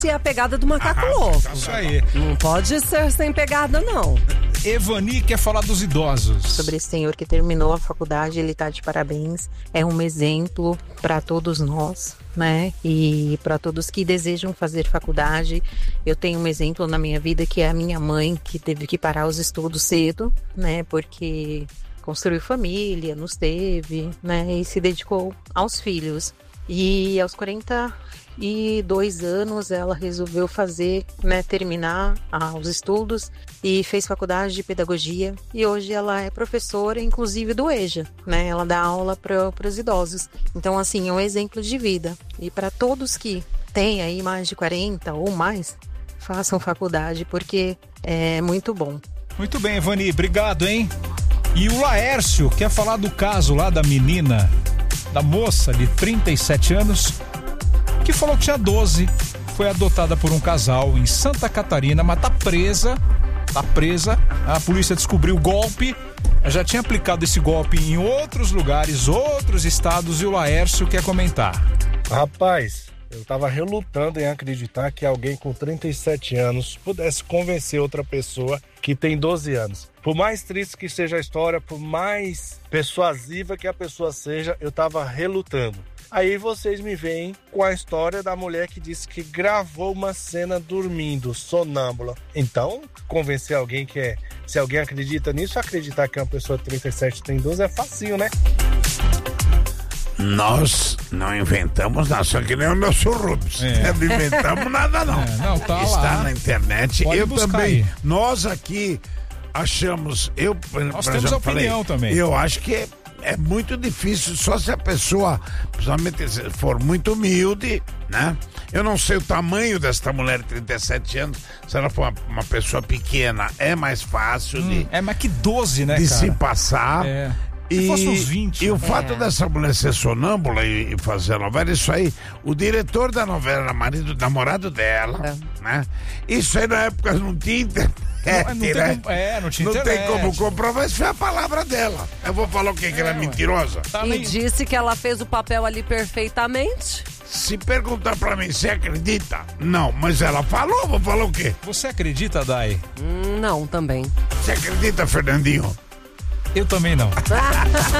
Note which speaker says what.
Speaker 1: é a pegada do macaco louco.
Speaker 2: Isso aí.
Speaker 1: Não pode ser sem pegada, não.
Speaker 2: Evani quer falar dos idosos.
Speaker 3: Sobre esse senhor que terminou a faculdade, ele tá de parabéns. É um exemplo para todos nós, né? E para todos que desejam fazer faculdade. Eu tenho um exemplo na minha vida que é a minha mãe, que teve que parar os estudos cedo, né? Porque construiu família, nos teve, né? E se dedicou aos filhos. E aos 42 anos ela resolveu fazer, né, terminar os estudos e fez faculdade de pedagogia e hoje ela é professora, inclusive do EJA, né? Ela dá aula para os idosos. Então, assim, é um exemplo de vida. E para todos que têm aí mais de 40 ou mais, façam faculdade porque é muito bom.
Speaker 2: Muito bem, Evani, obrigado, hein? E o Laércio quer falar do caso lá da menina, da moça de 37 anos, que falou que tinha 12, foi adotada por um casal em Santa Catarina, mas tá presa, a polícia descobriu o golpe, já tinha aplicado esse golpe em outros lugares, outros estados, e o Laércio quer comentar.
Speaker 4: Rapaz, eu tava relutando em acreditar que alguém com 37 anos pudesse convencer outra pessoa que tem 12 anos. Por mais triste que seja a história, por mais persuasiva que a pessoa seja, eu tava relutando. Aí vocês me veem com a história da mulher que disse que gravou uma cena dormindo, sonâmbula. Então, convencer alguém que é... Se alguém acredita nisso, acreditar que uma pessoa de 37 tem 12 é facinho, né?
Speaker 5: Nós não inventamos nada, só que nem o nosso Rubens. Não inventamos nada, não.
Speaker 2: Não, tá
Speaker 5: está
Speaker 2: lá
Speaker 5: na internet.
Speaker 2: Pode
Speaker 5: eu também.
Speaker 2: aí.
Speaker 5: Nós aqui achamos.
Speaker 2: Nós temos opinião também.
Speaker 5: Eu acho que é muito difícil, só se a pessoa, principalmente se for muito humilde, né? Eu não sei o tamanho desta mulher de 37 anos, se ela for uma pessoa pequena, é mais fácil de...
Speaker 2: É, mas que 12, né,
Speaker 5: de
Speaker 2: cara?
Speaker 5: se passar.
Speaker 2: Se fosse uns 20.
Speaker 5: E o fato dessa mulher ser sonâmbula e fazer a novela, isso aí, o diretor da novela era namorado dela, né? Isso aí na época não tinha internet.
Speaker 2: Não
Speaker 5: tem como comprovar, isso foi a palavra dela. Eu vou falar o quê? Que ela é mentirosa?
Speaker 1: E disse que ela fez o papel ali perfeitamente.
Speaker 5: Se perguntar pra mim, você acredita? Não, mas ela falou, vou falar o quê?
Speaker 2: Você acredita, Dai?
Speaker 1: Não, também.
Speaker 5: Você acredita, Fernandinho?
Speaker 2: Eu também não.